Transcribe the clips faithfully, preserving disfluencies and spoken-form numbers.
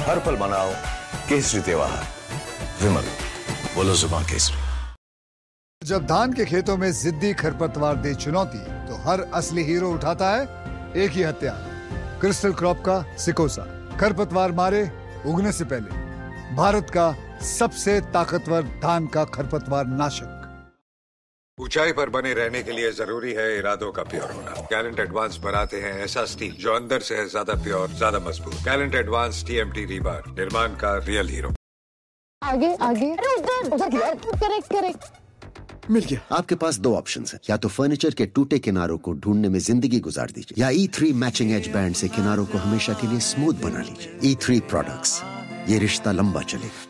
हर पल मनाओ केसरी त्योहार। विमल, बोलो जुबान केसरी। जब धान के खेतों में जिद्दी खरपतवार दे चुनौती, तो हर असली हीरो उठाता है एक ही हथियार, क्रिस्टल क्रॉप का सिकोसा। खरपतवार मारे उगने से पहले भारत का सबसे ताकतवर धान का खरपतवार नाशक। ऊंचाई पर बने रहने के लिए जरूरी है इरादों का प्योर होना। गैलेंट एडवांस बनाते हैं ऐसा स्टील जो अंदर से है ज्यादा प्योर, ज्यादा मजबूत। गैलेंट एडवांस टीएमटी रीबार, निर्माण का रियल हीरो। आगे आगे उधर उधर करेक्ट करेक्ट मिल गया। आपके पास दो ऑप्शंस हैं, या तो फर्नीचर के टूटे किनारों को ढूंढने में जिंदगी गुजार दीजिए, या ई थ्री मैचिंग एज बैंड से किनारों को हमेशा के लिए स्मूथ बना लीजिए। ई थ्री प्रोडक्ट्स, ये रिश्ता लंबा चलेगा।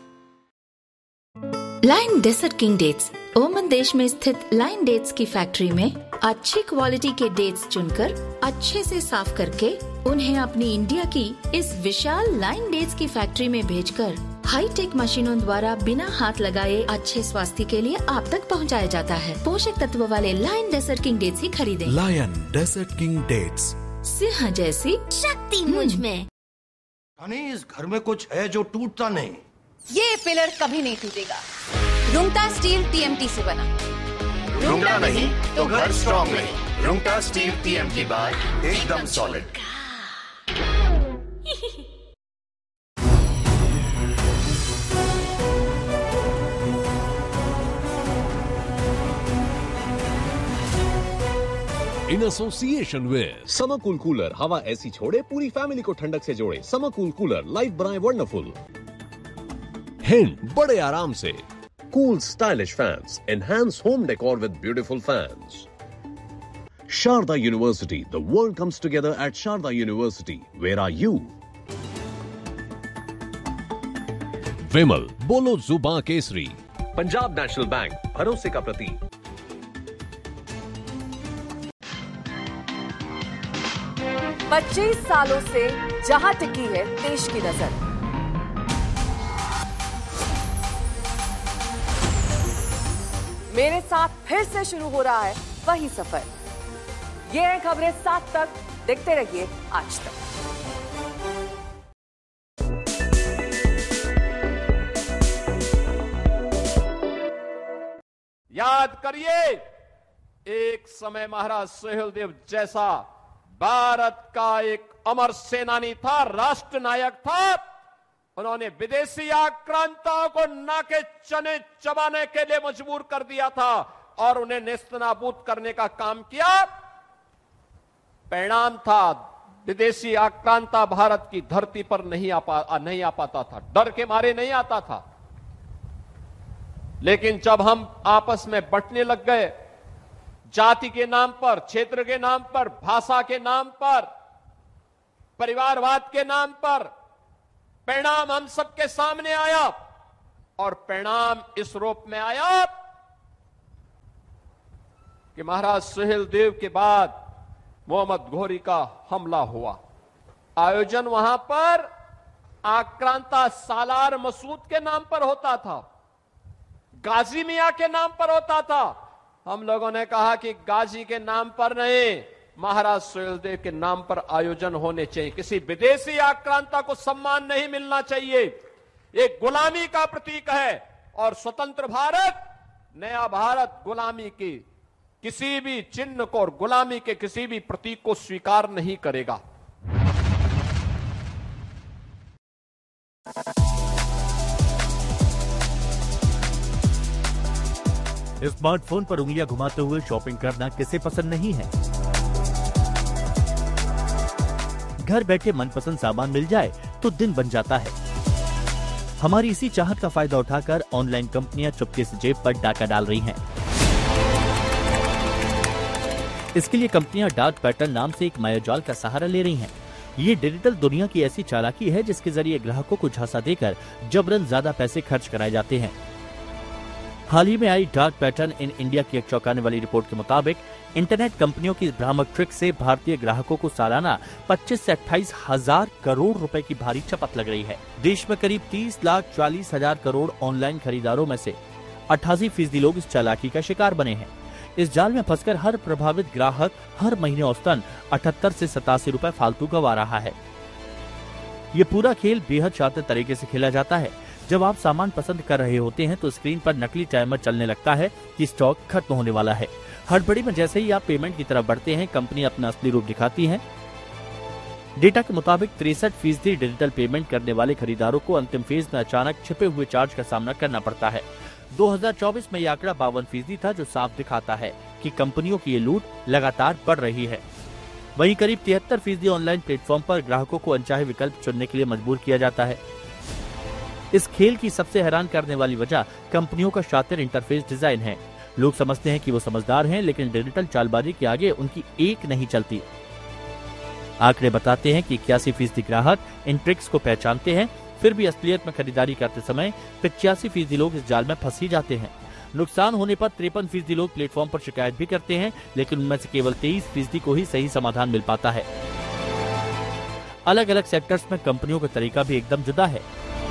Line desert king dates Oman देश में स्थित लाइन डेट्स की फैक्ट्री में अच्छी क्वालिटी के डेट्स चुनकर अच्छे से साफ करके उन्हें अपनी इंडिया की इस विशाल लाइन डेट्स की फैक्ट्री में भेजकर हाईटेक मशीनों द्वारा बिना हाथ लगाए अच्छे स्वास्थ्य के लिए आप तक पहुंचाया जाता है। पोषक तत्व वाले लायन डेजर्ट किंग डेट्स ही खरीदें। Lion desert king dates, Singh जैसी शक्ति मुझ में। यानी इस घर में कुछ है जो टूटता नहीं। ये पिलर कभी नहीं टूटेगा। रुंगटा स्टील टीएमटी से बना। रुंगटा नहीं तो घर स्ट्रॉन्ग नहीं। रुंगटा स्टील टीएमटी बार एकदम solid. In association with summer cool cooler, हवा ऐसी छोड़े पूरी फैमिली को ठंडक से जोड़े। समर कूल कूलर, लाइफ बनाए वंडरफुल। हिंड, बड़े आराम से cool stylish fans, enhance home decor with beautiful fans. Sharda university, the world comes together at Sharda university. Where are you? विमल, बोलो जुबान केसरी। पंजाब नेशनल बैंक, भरोसे का प्रतीक। पच्चीस सालों से जहां टिकी है देश की नजर, मेरे साथ फिर से शुरू हो रहा है वही सफर। ये है खबरें सात तक, देखते रहिए आज तक। याद करिए, एक समय महाराज सुहेलदेव जैसा भारत का एक अमर सेनानी था, राष्ट्र नायक था। उन्होंने विदेशी आक्रांताओं को नाके चने चबाने के लिए मजबूर कर दिया था और उन्हें नेस्तनाबूद करने का काम किया। परिणाम था, विदेशी आक्रांता भारत की धरती पर नहीं आ पा नहीं आ पाता था, डर के मारे नहीं आता था। लेकिन जब हम आपस में बंटने लग गए, जाति के नाम पर, क्षेत्र के नाम पर, भाषा के नाम पर, परिवारवाद के नाम पर, परिणाम हम सबके सामने आया। और परिणाम इस रूप में आया कि महाराज सुहेलदेव के बाद मोहम्मद घोरी का हमला हुआ। आयोजन वहां पर आक्रांता सालार मसूद के नाम पर होता था, गाजी मियां के नाम पर होता था। हम लोगों ने कहा कि गाजी के नाम पर नहीं, महाराज सुहेलदेव के नाम पर आयोजन होने चाहिए। किसी विदेशी आक्रांता को सम्मान नहीं मिलना चाहिए। एक गुलामी का प्रतीक है और स्वतंत्र भारत, नया भारत गुलामी की किसी भी चिन्ह को और गुलामी के किसी भी प्रतीक को स्वीकार नहीं करेगा। स्मार्टफोन पर उंगलियां घुमाते हुए शॉपिंग करना किसे पसंद नहीं है। घर बैठे मनपसंद सामान मिल जाए तो दिन बन जाता है। हमारी इसी चाहत का फायदा उठाकर ऑनलाइन कंपनियां चुपके से जेब पर डाका डाल रही हैं। इसके लिए कंपनियां डार्क पैटर्न नाम से एक मायाजाल का सहारा ले रही हैं। ये डिजिटल दुनिया की ऐसी चालाकी है जिसके जरिए ग्राहकों को झांसा देकर जबरन ज्यादा पैसे खर्च कराए जाते हैं। हाल ही में eye dark pattern in India की एक चौंकाने वाली रिपोर्ट के मुताबिक इंटरनेट कंपनियों की भ्रामक ट्रिक से भारतीय ग्राहकों को सालाना पच्चीस से अट्ठाईस हजार करोड़ रुपए की भारी चपत लग रही है। देश में करीब तीस लाख चालीस हजार करोड़ ऑनलाइन खरीदारों में से अट्ठासी फीसदी लोग इस चालाकी का शिकार बने हैं। इस जाल में फंसकर हर प्रभावित ग्राहक हर महीने औसतन अठहत्तर से सतासी रुपए फालतू गंवा रहा है। ये पूरा खेल बेहद शातिर तरीके से खेला जाता है। जब आप सामान पसंद कर रहे होते हैं तो स्क्रीन पर नकली टाइमर चलने लगता है कि स्टॉक खत्म होने वाला है। हड़बड़ी में जैसे ही आप पेमेंट की तरफ बढ़ते हैं, कंपनी अपना असली रूप दिखाती है। डेटा के मुताबिक तिरसठ फीसदी डिजिटल पेमेंट करने वाले खरीदारों को अंतिम फेज में अचानक छिपे हुए चार्ज का सामना करना पड़ता है। दो हज़ार चौबीस में यह आंकड़ा बावन फीसदी था, जो साफ दिखाता है कि कंपनियों की ये लूट लगातार बढ़ रही है। वहीं करीब तिहत्तर फीसदी ऑनलाइन प्लेटफॉर्म पर ग्राहकों को अनचाहे विकल्प चुनने के लिए मजबूर किया जाता है। इस खेल की सबसे हैरान करने वाली वजह कंपनियों का शातिर इंटरफेस डिजाइन है। लोग समझते हैं कि वो समझदार हैं, लेकिन डिजिटल चालबाजी के आगे उनकी एक नहीं चलती। आंकड़े बताते हैं कि इक्यासी फीसदी ग्राहक इन ट्रिक्स को पहचानते हैं, फिर भी असलियत में खरीदारी करते समय पचासी फीसदी लोग इस जाल में फंस ही जाते हैं। नुकसान होने पर तिरपन फीसदी लोग प्लेटफॉर्म पर शिकायत भी करते हैं, लेकिन उनमें से केवल तेईस फीसदी को ही सही समाधान मिल पाता है। अलग अलग सेक्टर्स में कंपनियों का तरीका भी एकदम जुदा है।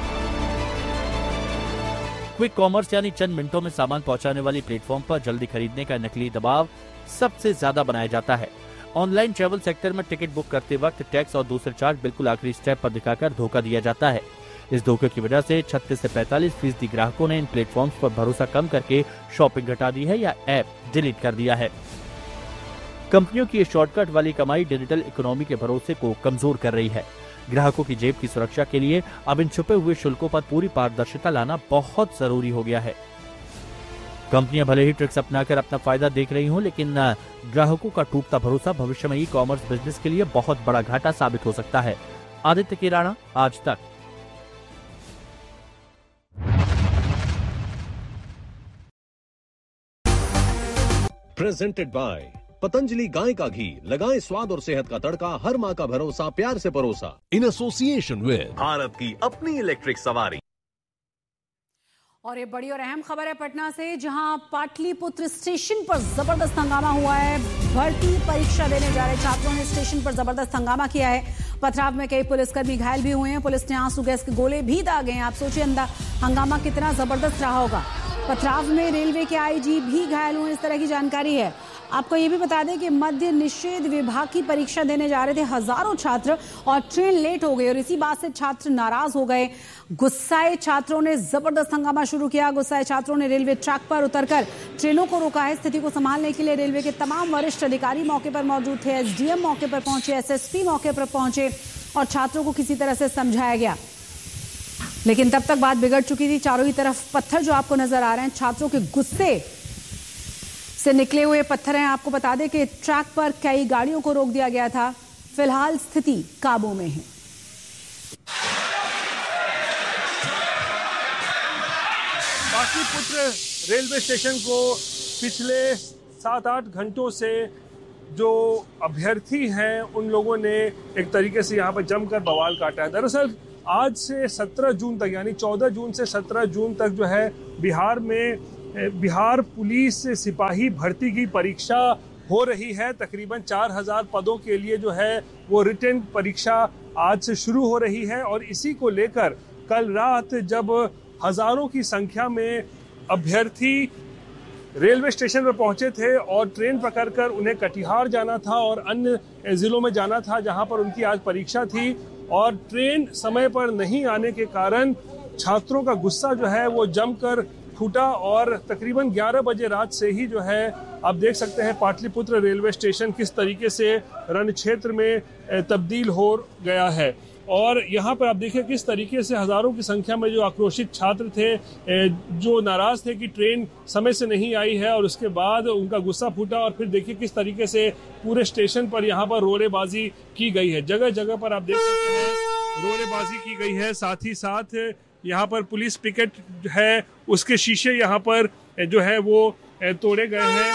क्विक कॉमर्स यानी चंद मिनटों में सामान पहुंचाने वाली प्लेटफॉर्म पर जल्दी खरीदने का नकली दबाव सबसे ज्यादा बनाया जाता है। ऑनलाइन ट्रैवल सेक्टर में टिकट बुक करते वक्त टैक्स और दूसरे चार्ज बिल्कुल आखिरी स्टेप पर दिखाकर धोखा दिया जाता है। इस धोखे की वजह से छत्तीस से पैंतालीस फीसदी ग्राहकों ने इन प्लेटफॉर्म्स पर भरोसा कम करके शॉपिंग घटा दी है या ऐप डिलीट कर दिया है। कंपनियों की ये शॉर्टकट वाली कमाई डिजिटल इकोनॉमी के भरोसे को कमजोर कर रही है। ग्राहकों की जेब की सुरक्षा के लिए अब इन छुपे हुए शुल्कों पर पूरी पारदर्शिता लाना बहुत जरूरी हो गया है। कंपनियां भले ही ट्रिक्स अपनाकर अपना फायदा देख रही हों, लेकिन ग्राहकों का टूटता भरोसा भविष्य में ई कॉमर्स बिजनेस के लिए बहुत बड़ा घाटा साबित हो सकता है। आदित्य किराना, आज तक। प्रेजेंटेड बाय पतंजलि गाय का घी। लगाएं स्वाद और सेहत का तड़का, हर माँ का भरोसा, प्यार से परोसा। इन एसोसिएशन विद भारत की अपनी इलेक्ट्रिक सवारी। और ये बड़ी और अहम खबर है पटना से, जहां पाटलिपुत्र स्टेशन पर जबरदस्त हंगामा हुआ है। भर्ती परीक्षा देने जा रहे छात्रों ने स्टेशन पर जबरदस्त हंगामा किया है। पथराव में कई पुलिसकर्मी घायल भी हुए हैं। पुलिस ने आंसू गैस के गोले भी दागे हैं। आप सोचिए हंगामा कितना जबरदस्त रहा होगा। पथराव में रेलवे के आईजी भी घायल हुए, इस तरह की जानकारी है। आपको ये भी बता दें कि मध्य निषेध विभाग की परीक्षा देने जा रहे थे हजारों छात्र और ट्रेन लेट हो गई और इसी बात से छात्र नाराज हो गए। गुस्साए छात्रों ने जबरदस्त हंगामा शुरू किया। गुस्साए छात्रों ने रेलवे ट्रैक पर उतरकर ट्रेनों को रोका है। स्थिति को संभालने के लिए रेलवे के तमाम वरिष्ठ अधिकारी मौके पर मौजूद थे। एसडीएम मौके पर पहुंचे, एसएसपी मौके पर पहुंचे और छात्रों को किसी तरह से समझाया गया, लेकिन तब तक बात बिगड़ चुकी थी। चारों ही तरफ पत्थर जो आपको नजर आ रहे हैं छात्रों के गुस्से से निकले हुए पत्थर हैं। आपको बता दें कि ट्रैक पर कई गाड़ियों को रोक दिया गया था। फिलहाल स्थिति काबू में है। पाटलिपुत्र रेलवे स्टेशन को पिछले सात आठ घंटों से जो अभ्यर्थी हैं उन लोगों ने एक तरीके से यहाँ पर जमकर बवाल काटा है। दरअसल आज से सत्रह जून तक, यानी चौदह जून से सत्रह जून तक जो है बिहार में बिहार पुलिस सिपाही भर्ती की परीक्षा हो रही है। तकरीबन चार हजार पदों के लिए जो है वो रिटन परीक्षा आज से शुरू हो रही है और इसी को लेकर कल रात जब हजारों की संख्या में अभ्यर्थी रेलवे स्टेशन पर पहुंचे थे और ट्रेन पकड़कर उन्हें कटिहार जाना था और अन्य जिलों में जाना था जहां पर उनकी आज परीक्षा थी, और ट्रेन समय पर नहीं आने के कारण छात्रों का गुस्सा जो है वो जमकर फूटा और तकरीबन ग्यारह बजे रात से ही जो है आप देख सकते हैं पाटलिपुत्र रेलवे स्टेशन किस तरीके से रण क्षेत्र में तब्दील हो गया है। और यहाँ पर आप देखिए किस तरीके से हजारों की संख्या में जो आक्रोशित छात्र थे, जो नाराज थे कि ट्रेन समय से नहीं आई है, और उसके बाद उनका गुस्सा फूटा। और फिर देखिए किस तरीके से पूरे स्टेशन पर यहाँ पर रोड़ेबाजी की गई है। जगह जगह पर आप देख सकते हैं रोड़ेबाजी की गई है। साथ ही साथ यहाँ पर पुलिस पिकेट है उसके शीशे यहाँ पर जो है वो तोड़े गए हैं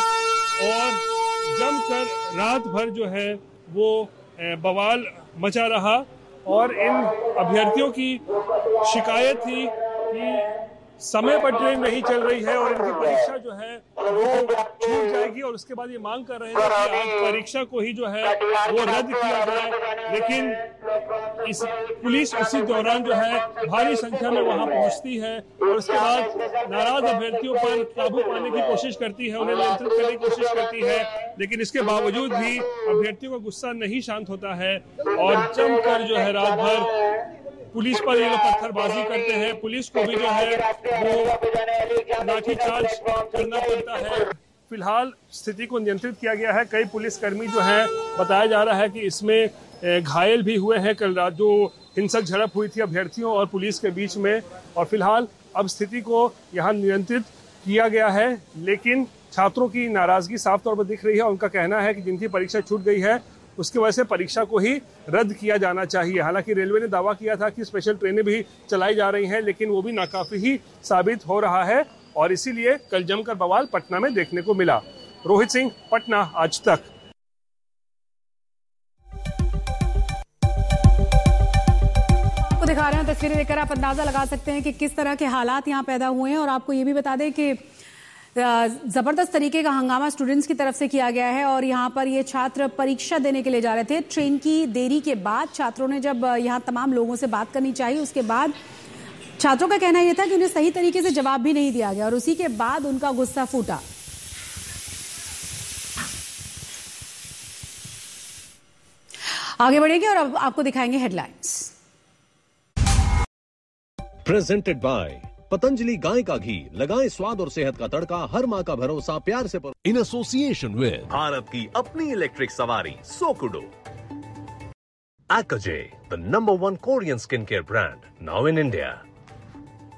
और जमकर रात भर जो है वो बवाल मचा रहा। और इन अभ्यर्थियों की शिकायत थी कि समय पर ट्रेन नहीं चल रही है और इनकी परीक्षा जो है वो छूट जाएगी, और उसके बाद ये मांग कर रहे हैं कि आज परीक्षा को ही जो है वो रद्द किया जाए। लेकिन इस पुलिस उसी दौरान जो है भारी संख्या में वहां पहुंचती है और उसके बाद नाराज अभ्यर्थियों पर काबू पाने की कोशिश करती है, उन्हें नियंत्रित करने की कोशिश करती है। लेकिन इसके बावजूद भी अभ्यर्थियों का गुस्सा नहीं शांत होता है और जमकर जो है रात भर पुलिस पर ये लोग पत्थरबाजी करते हैं, पुलिस को भी जो है वो लाठीचार्ज करना पड़ता है। फिलहाल स्थिति को नियंत्रित किया गया है। कई पुलिसकर्मी जो हैं, बताया जा रहा है कि इसमें घायल भी हुए हैं। कल रात जो हिंसक झड़प हुई थी अभ्यर्थियों और पुलिस के बीच में, और फिलहाल अब स्थिति को यहाँ नियंत्रित किया गया है। लेकिन छात्रों की नाराजगी साफ तौर पर दिख रही है। उनका कहना है कि जिनकी परीक्षा छूट गई है उसकी वजह से परीक्षा को ही रद्द किया जाना चाहिए। हालांकि रेलवे ने दावा किया था कि स्पेशल ट्रेनें भी चलाई जा रही हैं, लेकिन वो भी नाकाफी ही साबित हो रहा है और इसीलिए कल जमकर बवाल पटना में देखने को मिला। रोहित सिंह, पटना, आज तक। आपको दिखा रहे हैं तस्वीरें देखकर आप अंदाजा लगा सकते हैं कि किस तरह के हालात यहाँ पैदा हुए हैं। और आपको ये भी बता दें कि जबरदस्त तरीके का हंगामा स्टूडेंट्स की तरफ से किया गया है और यहाँ पर ये छात्र परीक्षा देने के लिए जा रहे थे। ट्रेन की देरी के बाद छात्रों ने जब यहाँ तमाम लोगों से बात करनी चाहिए, उसके बाद छात्रों का कहना यह था कि उन्हें सही तरीके से जवाब भी नहीं दिया गया और उसी के बाद उनका गुस्सा फूटा। आगे बढ़ेंगे और अब आपको दिखाएंगे हेडलाइंस। प्रेजेंटेड बाय पतंजलि गाय का घी, लगाएं स्वाद और सेहत का तड़का, हर माँ का भरोसा प्यार से पर... इन एसोसिएशन विद भारत की अपनी इलेक्ट्रिक सवारी सोकुडो, Akaje, the number one Korean skincare brand, now in India.